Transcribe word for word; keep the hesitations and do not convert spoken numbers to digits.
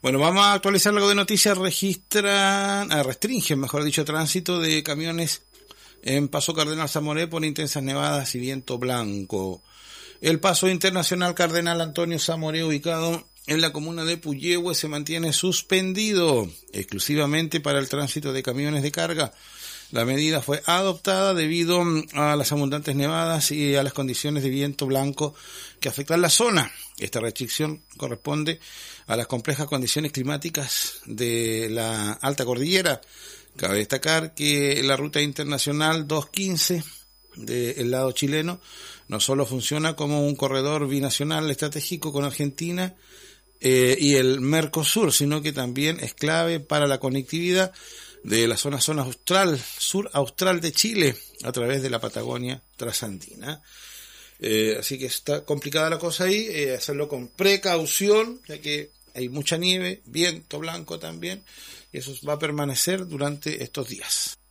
Bueno, vamos a actualizar algo de noticias. Registran, ah, restringen, mejor dicho, tránsito de camiones en Paso Cardenal Zamoré por intensas nevadas y viento blanco. El paso internacional Cardenal Antonio Zamoré, ubicado en la comuna de Puyehue, se mantiene suspendido exclusivamente para el tránsito de camiones de carga. La medida fue adoptada debido a las abundantes nevadas y a las condiciones de viento blanco que afectan la zona. Esta restricción corresponde a las complejas condiciones climáticas de la alta cordillera. Cabe destacar que la ruta internacional doscientos quince del lado chileno no solo funciona como un corredor binacional estratégico con Argentina eh, y el Mercosur, sino que también es clave para la conectividad de la zona zona austral, sur austral de Chile, a través de la Patagonia Trasandina. Eh, así que está complicada la cosa ahí, eh, hacerlo con precaución, ya que hay mucha nieve, viento blanco también, y eso va a permanecer durante estos días.